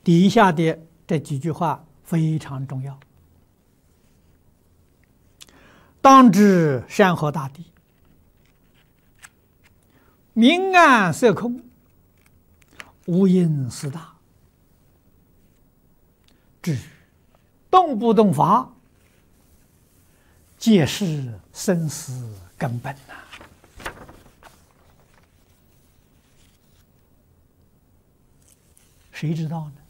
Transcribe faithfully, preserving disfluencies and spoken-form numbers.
底下的这几句话非常重要。当知山河大地，明暗色空，无因四大，至于动不动法，皆是生死根本呐、啊。谁知道呢？